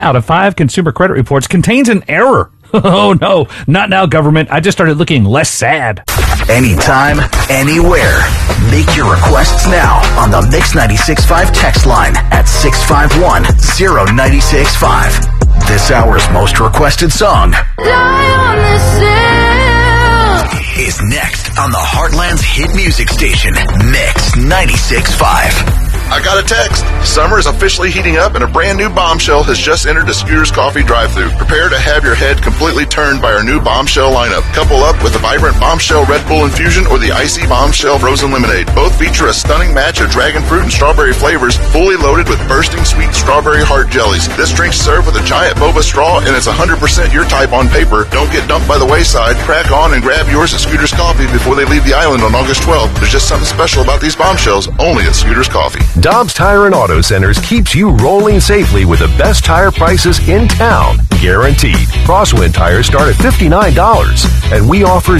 out of 5 consumer credit reports contains an error. Oh no, not now, government. I just started looking less sad. Anytime, anywhere. Make your requests now on the Mix 96.5 text line at 651-0965. This hour's most requested song is next on the Heartland's hit music station, Mix 96.5. I got a text. Summer is officially heating up and a brand new Bombshell has just entered the Scooters Coffee drive-thru. Prepare to have your head completely turned by our new Bombshell lineup. Couple up with the vibrant Bombshell Red Bull Infusion or the icy Bombshell Frozen Lemonade. Both feature a stunning match of dragon fruit and strawberry flavors, fully loaded with bursting sweet strawberry heart jellies. This drink's served with a giant boba straw and it's 100% your type on paper. Don't get dumped by the wayside. Crack on and grab yours at Scooters Coffee before they leave the island on August 12th. There's just something special about these Bombshells, only at Scooters Coffee. Dobbs Tire and Auto Centers keeps you rolling safely with the best tire prices in town. Guaranteed. Crosswind tires start at $59, and we offer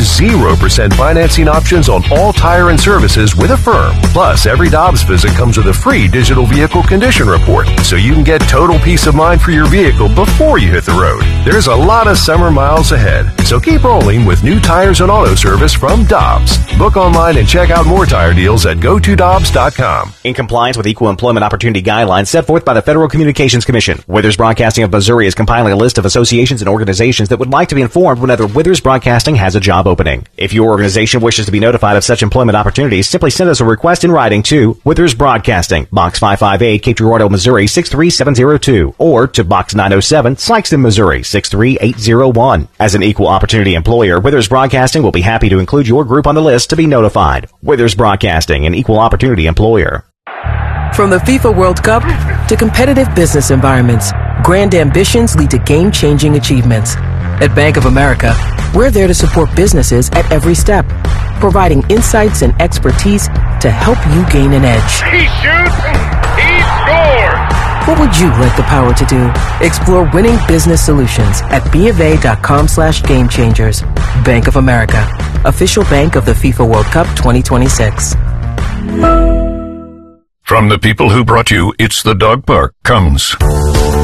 0% financing options on all tire and services with Affirm. Plus, every Dobbs visit comes with a free digital vehicle condition report, so you can get total peace of mind for your vehicle before you hit the road. There's a lot of summer miles ahead, so keep rolling with new tires and auto service from Dobbs. Book online and check out more tire deals at gotodobbs.com. In compliance with Equal Employment Opportunity Guidelines set forth by the Federal Communications Commission, Withers Broadcasting of Missouri is compiling a list of associations and organizations that would like to be informed whenever Withers Broadcasting has a job opening. If your organization wishes to be notified of such employment opportunities, simply send us a request in writing to Withers Broadcasting, Box 558, Cape Girardeau, Missouri 63702, or to Box 907, Sikeston, Missouri 63801. As an equal opportunity employer, Withers Broadcasting will be happy to include your group on the list to be notified. Withers Broadcasting, an equal opportunity employer. From the FIFA World Cup to competitive business environments, grand ambitions lead to game-changing achievements. At Bank of America, we're there to support businesses at every step, providing insights and expertise to help you gain an edge. He shoots, he scores! What would you like the power to do? Explore winning business solutions at BofA.com/gamechangers. Bank of America, official bank of the FIFA World Cup 2026. From the people who brought you It's the Dog Park comes